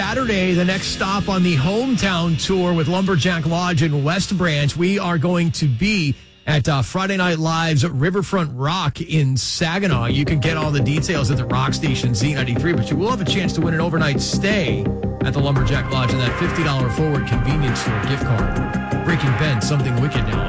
Saturday, the next stop on the hometown tour with Lumberjack Lodge in West Branch. We are going to be at Friday Night Live's Riverfront Rock in Saginaw. You can get all the details at the rock station Z93, but you will have a chance to win an overnight stay at the Lumberjack Lodge and that $50 Forward convenience store gift card. Breaking Ben, Something Wicked now.